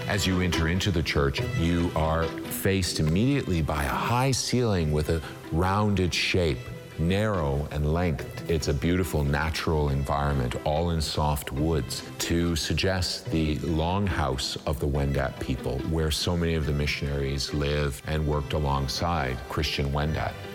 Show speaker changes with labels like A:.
A: As you enter into the church, you are faced immediately by a high ceiling with a rounded shape, narrow and length. It's a beautiful natural environment, all in soft woods, to suggest the longhouse of the Wendat people, where so many of the missionaries live and worked alongside Christian Wendat.